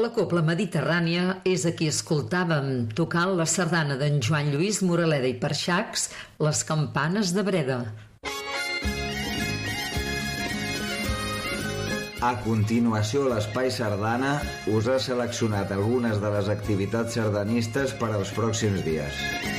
La Cobla Mediterrània és a qui escoltàvem tocant la sardana d'en Joan Lluís Moraleda i Perxacs, Les campanes de Breda. A continuació, l'Espai Sardana us ha seleccionat algunes de les activitats sardanistes per als pròxims dies.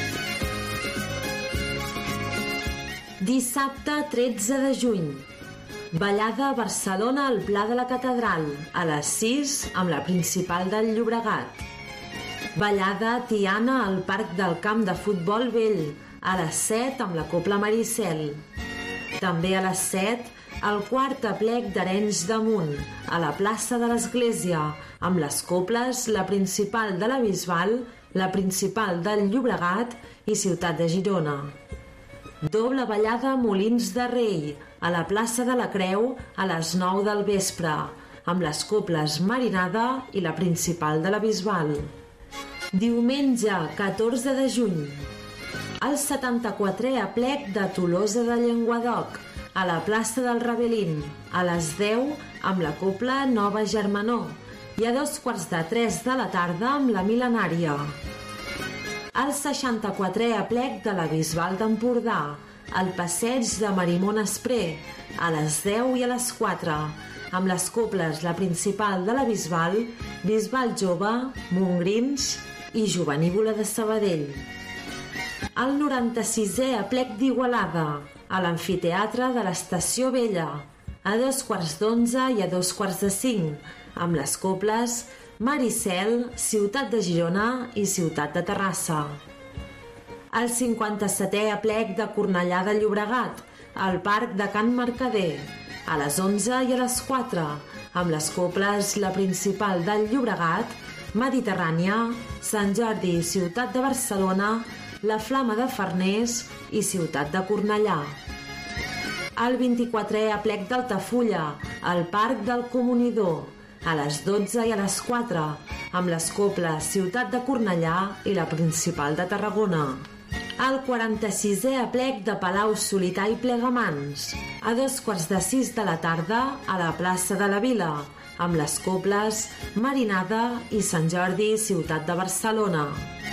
Dissabte 13 de juny. Ballada a Barcelona al Pla de la Catedral, a les 6 amb la Principal del Llobregat. Ballada a Tiana al Parc del Camp de Futbol Vell, a les 7 amb la Cobla Maricel. També a les 7 el quart aplec d'Arenys de Munt, a la plaça de l'Església, amb les coples La Principal de la Bisbal, la Principal del Llobregat i Ciutat de Girona. Doble ballada a Molins de Rei, a la plaça de la Creu, a les 9 del vespre, amb les coples Marinada i la Principal de la Bisbal. Diumenge 14 de juny. El 74è aplec de Tolosa de Llenguadoc, a la plaça del Ravelín, a les 10 amb la copla Nova Germanor i a 2:45 de la tarda amb la Mil·lenària. El 64è aplec de la Bisbal d'Empordà, al passeig de Marimon Espré, a les 10 i a les 4, amb les coples La Principal de la Bisbal, Bisbal Jove, Montgrins i Jovenívola de Sabadell. El 96è aplec d'Igualada, a l'amfiteatre de l'Estació Vella, a 2:15 i a 2:45, amb les coples Maricel, Ciutat de Girona i Ciutat de Terrassa. El 57è aplec de Cornellà de Llobregat, al Parc de Can Mercader, a les 11 i a les 4, amb les coples La Principal del Llobregat, Mediterrània, Sant Jordi i Ciutat de Barcelona, La Flama de Farners i Ciutat de Cornellà. El 24è aplec d'Altafulla, al Parc del Comunidor, a les 12 i a les 4, amb les coples Ciutat de Cornellà i la Principal de Tarragona. El 46è aplec de Palau Solità i Plegamans, a 2:15 de la tarda a la plaça de la Vila, amb les coples Marinada i Sant Jordi, Ciutat de Barcelona.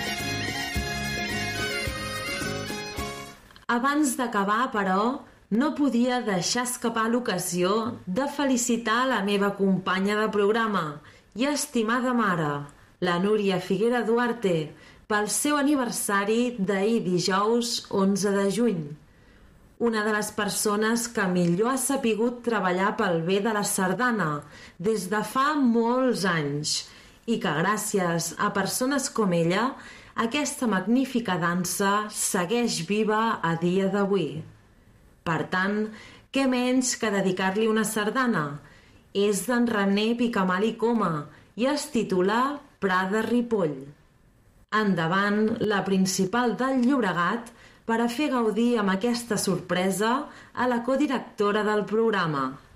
Abans d'acabar, però, no podia deixar escapar l'ocasió de felicitar la meva companya de programa i estimada mare, la Núria Figuera Duarte, pel seu aniversari d'ahir dijous 11 de juny. Una de les persones que millor ha sapigut treballar pel bé de la sardana des de fa molts anys i que gràcies a persones com ella aquesta magnífica dansa segueix viva a dia d'avui. Per tant, què menys que dedicar-li una sardana? És d'en René Picamal i Coma i es titula Prada Ripoll. Endavant, la Principal del Llobregat per a fer gaudir amb aquesta sorpresa a la codirectora del programa.